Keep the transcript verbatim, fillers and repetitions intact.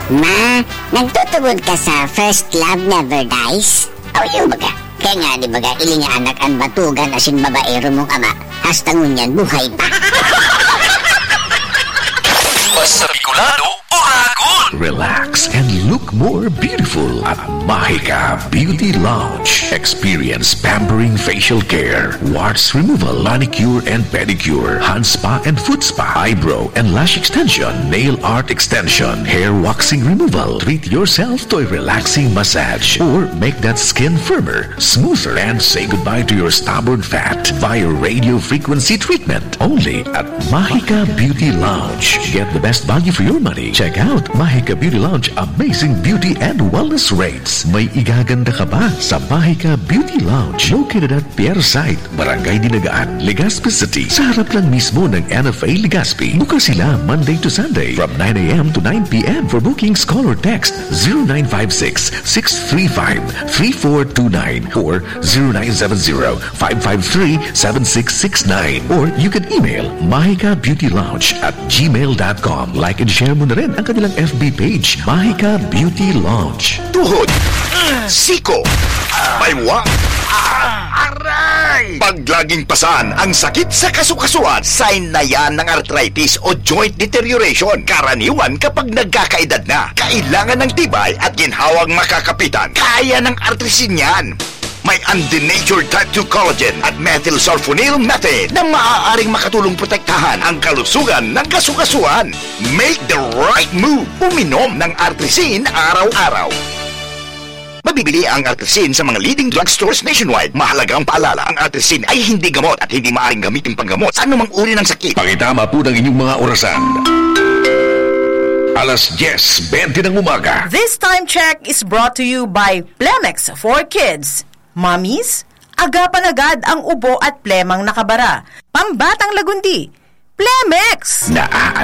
Ma, nagtutugod ka sa First Love Never Dies? Aw, yung baga. Kaya nga, di baga, iling anak ang batugan asin babaero mong ama. Hasta ngunyan, buhay pa. Basta Bicolano o Agon! Relax and look more beautiful at Mahika Beauty Lounge. Experience pampering facial care, warts removal, manicure and pedicure, hand spa and foot spa, eyebrow and lash extension, nail art extension, hair waxing removal. Treat yourself to a relaxing massage or make that skin firmer, smoother, and say goodbye to your stubborn fat via radio frequency treatment. Only at Mahika Beauty Lounge. Get the best value for your money. Check out Mahika Beauty Lounge amazing beauty and wellness rates. May igaganda ka ba sa Mahika Beauty Lounge? Located at Pierre Site, Barangay Dinagaan, Legazpi City. Sa harap lang mismo ng N F A Legazpi. Bukas sila Monday to Sunday from nine a.m. to nine p.m. For bookings, call or text zero nine five six, six three five, three four two nine or zero nine seven zero, five five three, seven six six nine or you can email mahika beauty lounge at gmail dot com. Like and share mo na rin ang kanilang F B page, Mahika Beauty Lounge. Tuhod, siko, baywa, aray! Pag laging pasan ang sakit sa kasukasuan, sign na yan ng arthritis o joint deterioration. Karaniwan kapag nagkakaedad na, kailangan ng tibay at ginhawang makakapitan. Kaya ng artrisin yan. May undenatured type two collagen at methylsulfonyl methane na maaaring makatulong protektahan ang kalusugan ng kasukasuan. Make the right move. Uminom ng Artrisin araw-araw. Mabibili ang Artrisin sa mga leading drugstores nationwide. Mahalagang paalala, ang Artrisin ay hindi gamot at hindi maaaring gamitin panggamot sa anumang uri ng sakit. Pakitama po ng inyong mga orasan. Alas diyes bente ng umaga. This time check is brought to you by Plemex for Kids. Mommies, agapan agad ang ubo at plemang nakabara. Pambatang lagundi, Plemex! Naa